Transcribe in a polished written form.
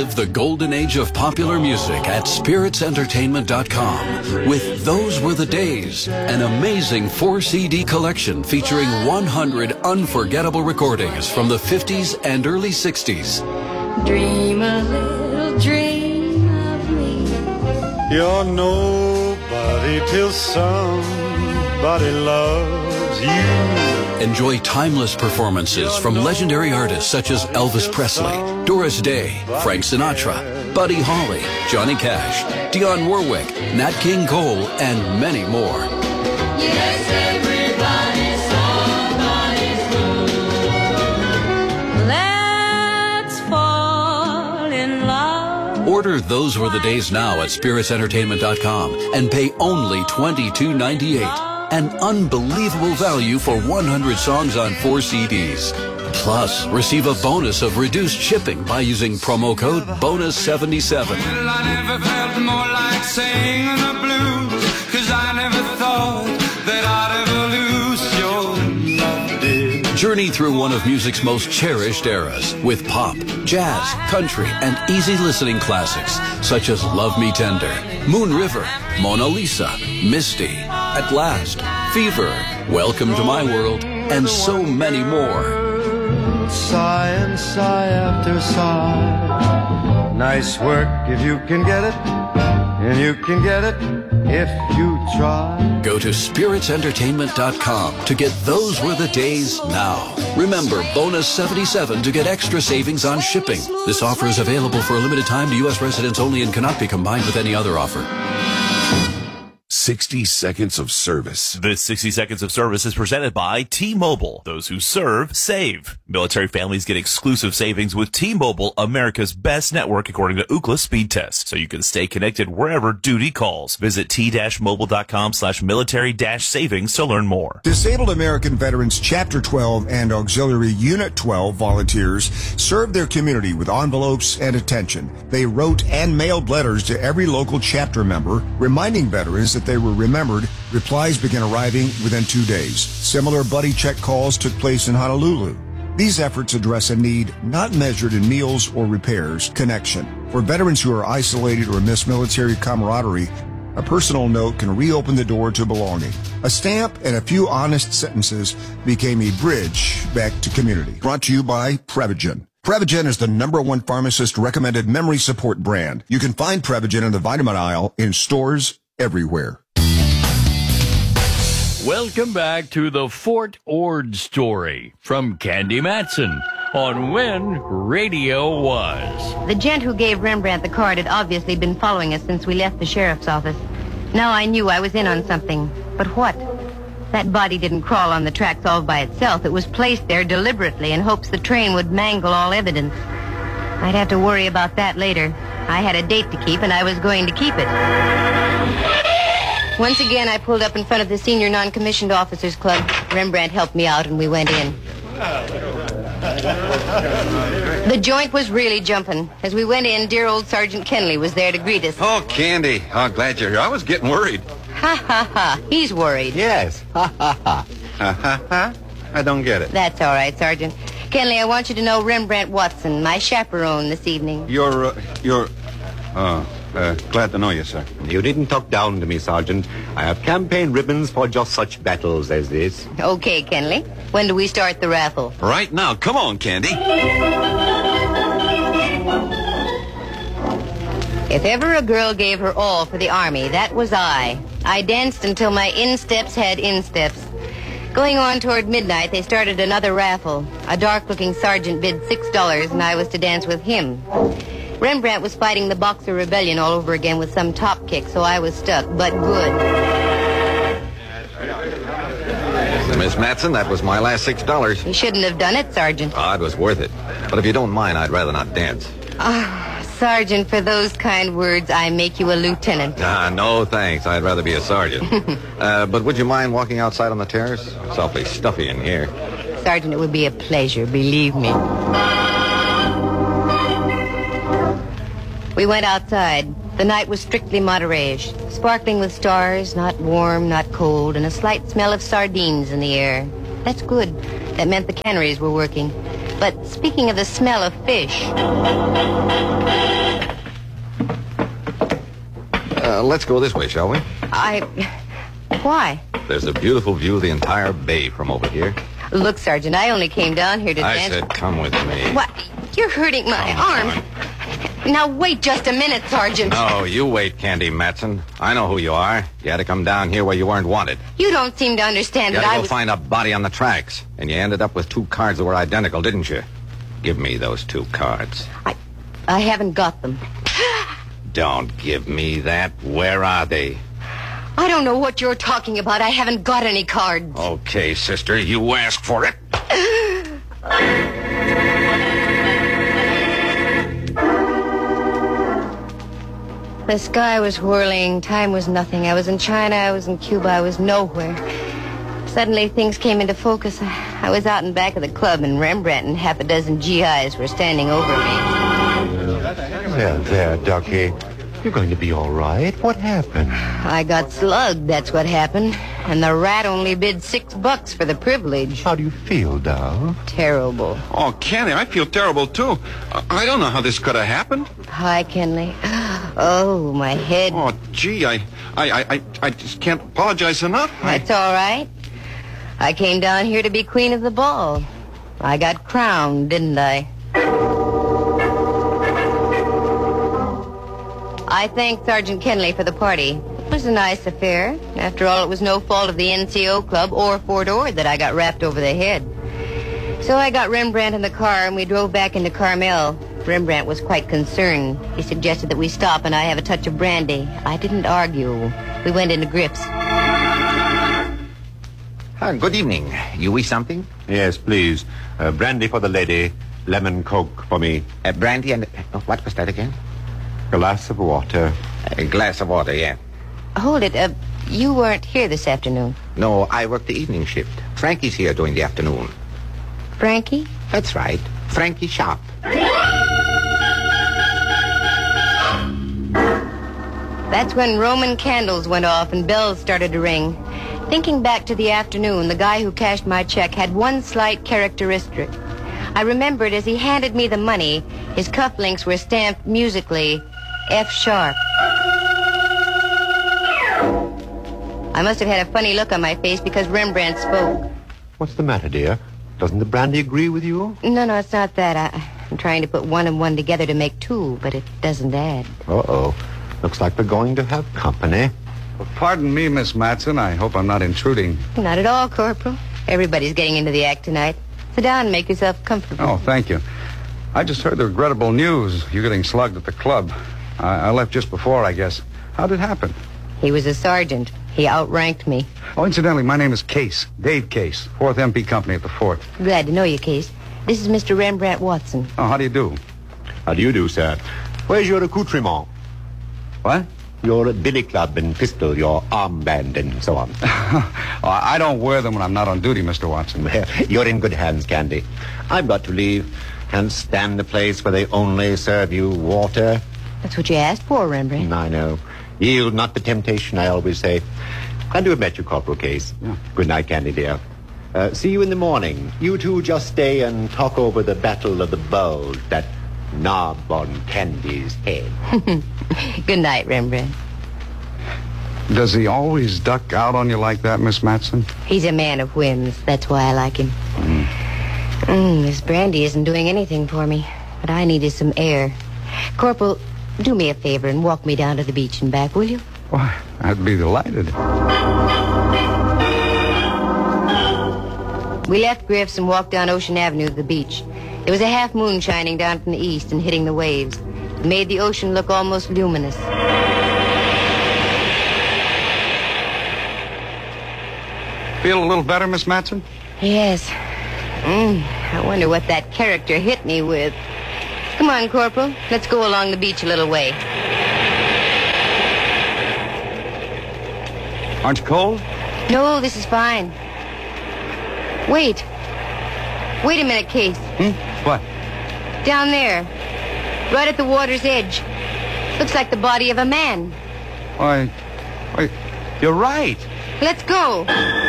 Relive the golden age of popular music at spiritsentertainment.com with Those Were the Days, an amazing 4-CD collection featuring 100 unforgettable recordings from the 50s and early 60s. Dream a little dream of me. You're nobody till somebody loves you. Enjoy timeless performances from legendary artists such as Elvis Presley, Doris Day, Frank Sinatra, Buddy Holly, Johnny Cash, Dionne Warwick, Nat King Cole, and many more. Yes, everybody's somebody's fool. Let's fall in love. Order Those Were the Days now at spiritsentertainment.com and pay only $22.98. An unbelievable value for 100 songs on 4 CDs. Plus, receive a bonus of reduced shipping by using promo code BONUS77. Well, I never felt more like singing the blues, 'cause I never thought that I'd ever lose your love, dear. Journey through one of music's most cherished eras with pop, jazz, country, and easy listening classics such as Love Me Tender, Moon River, Mona Lisa, Misty, At Last, Fever, Welcome to My World, and so many more. Sigh and sigh after sigh. Nice work if you can get it, and you can get it if you try. Go to spiritsentertainment.com to get Those Were the Days now. Remember, bonus 77 to get extra savings on shipping. This offer is available for a limited time to U.S. residents only and cannot be combined with any other offer. 60 seconds of service. This 60 seconds of service is presented by T-Mobile. Those who serve, save. Military families get exclusive savings with T-Mobile, America's best network according to Ookla speed test. So you can stay connected wherever duty calls. Visit t-mobile.com/military-savings to learn more. Disabled American Veterans Chapter 12 and Auxiliary Unit 12 volunteers served their community with envelopes and attention. They wrote and mailed letters to every local chapter member, reminding veterans that they were remembered. Replies began arriving within 2 days. Similar buddy check calls took place in Honolulu. These efforts address a need not measured in meals or repairs, connection. For veterans who are isolated or miss military camaraderie, a personal note can reopen the door to belonging. A stamp and a few honest sentences became a bridge back to community. Brought to you by Prevagen. Prevagen is the #1 pharmacist-recommended memory support brand. You can find Prevagen in the vitamin aisle in stores everywhere. Welcome back to the Fort Ord story from Candy Matson on When Radio Was. The gent who gave Rembrandt the card had obviously been following us since we left the sheriff's office. Now I knew I was in on something. But what? That body didn't crawl on the tracks all by itself. It was placed there deliberately in hopes the train would mangle all evidence. I'd have to worry about that later. I had a date to keep, and I was going to keep it. Once again, I pulled up in front of the Senior Non-Commissioned Officers Club. Rembrandt helped me out, and we went in. The joint was really jumping. As we went in, dear old Sergeant Kenley was there to greet us. Oh, Candy. Oh, glad you're here. I was getting worried. Ha, ha, ha. He's worried. Yes. Ha, ha, ha. Ha, ha, ha. I don't get it. That's all right, Sergeant. Kenley, I want you to know Rembrandt Watson, my chaperone this evening. Glad to know you, sir. You didn't talk down to me, Sergeant. I have campaign ribbons for just such battles as this. Okay, Kenley. When do we start the raffle? Right now. Come on, Candy. If ever a girl gave her all for the Army, that was I. I danced until my insteps had insteps. Going on toward midnight, they started another raffle. A dark-looking sergeant bid $6, and I was to dance with him. Rembrandt was fighting the Boxer Rebellion all over again with some top kick, so I was stuck, but good. Miss Matson, that was my last $6. You shouldn't have done it, Sergeant. Oh, it was worth it. But if you don't mind, I'd rather not dance. Sergeant, for those kind words, I make you a lieutenant. No, thanks. I'd rather be a sergeant. But would you mind walking outside on the terrace? It's awfully stuffy in here. Sergeant, it would be a pleasure, believe me. We went outside. The night was strictly Monterey-ish, sparkling with stars, not warm, not cold, and a slight smell of sardines in the air. That's good. That meant the canneries were working. But speaking of the smell of fish... Let's go this way, shall we? Why? There's a beautiful view of the entire bay from over here. Look, Sergeant, I only came down here to I dance. said come with me. What? You're hurting my arm. Now, wait just a minute, Sergeant. No, you wait, Candy Matson. I know who you are. You had to come down here where you weren't wanted. You don't seem to understand You that had I to go was... find a body on the tracks. And you ended up with 2 cards that were identical, didn't you? Give me those 2 cards. I haven't got them. Don't give me that. Where are they? I don't know what you're talking about. I haven't got any cards. Okay, sister, you asked for it. The sky was whirling. Time was nothing. I was in China. I was in Cuba. I was nowhere. Suddenly, things came into focus. I was out in back of the club, and Rembrandt and half a dozen GIs were standing over me. There, Ducky. You're going to be all right. What happened? I got slugged, that's what happened. And the rat only bid $6 for the privilege. How do you feel, Dove? Terrible. Oh, Candy, I feel terrible, too. I don't know how this could have happened. Hi, Kenley. Oh, my head. Oh, gee, I just can't apologize enough. That's all right. I came down here to be queen of the ball. I got crowned, didn't I? I thank Sergeant Kenley for the party. It was a nice affair. After all, it was no fault of the NCO Club or Fort Ord that I got rapped over the head. So I got Rembrandt in the car, and we drove back into Carmel. Rembrandt was quite concerned. He suggested that we stop and I have a touch of brandy. I didn't argue. We went into grips. Good evening. You wish something? Yes, please. Brandy for the lady. Lemon Coke for me. Brandy and... what was that again? Glass of water. A glass of water, yeah. Hold it. You weren't here this afternoon. No, I work the evening shift. Frankie's here during the afternoon. Frankie? That's right. Frankie Sharp. That's when Roman candles went off and bells started to ring. Thinking back to the afternoon, the guy who cashed my check had one slight characteristic. I remembered as he handed me the money, his cufflinks were stamped musically, F sharp. I must have had a funny look on my face because Rembrandt spoke. What's the matter, dear? Doesn't the brandy agree with you? No, it's not that. I'm trying to put 1 and 1 together to make 2, but it doesn't add. Uh-oh. Looks like we're going to have company. Well, pardon me, Miss Matson. I hope I'm not intruding. Not at all, Corporal. Everybody's getting into the act tonight. Sit down and make yourself comfortable. Oh, thank you. I just heard the regrettable news. You're getting slugged at the club. I left just before, I guess. How did it happen? He was a sergeant. He outranked me. Oh, incidentally, my name is Case. Dave Case. 4th MP Company at the Fort. Glad to know you, Case. This is Mr. Rembrandt Watson. Oh, how do you do? How do you do, sir? Where's your accoutrement? What? Your billy club and pistol, your armband and so on. I don't wear them when I'm not on duty, Mr. Watson. Well, you're in good hands, Candy. I've got to leave. Can't stand the place where they only serve you water. That's what you asked for, Rembrandt. I know. Yield not to temptation, I always say. Glad to have met you, Corporal Case. Yeah. Good night, Candy, dear. See you in the morning. You two just stay and talk over the Battle of the Bulge, that knob on Candy's head. Good night, Rembrandt. Does he always duck out on you like that, Miss Matson? He's a man of whims. That's why I like him. This brandy isn't doing anything for me. What I need is some air. Corporal, do me a favor and walk me down to the beach and back, will you? Why, I'd be delighted. We left Griff's and walked down Ocean Avenue to the beach. There was a half moon shining down from the east and hitting the waves. It made the ocean look almost luminous. Feel a little better, Miss Matson? Yes. I wonder what that character hit me with. Come on, Corporal. Let's go along the beach a little way. Aren't you cold? No, this is fine. Wait. Wait a minute, Case. What? Down there. Right at the water's edge. Looks like the body of a man. Why, you're right. Let's go.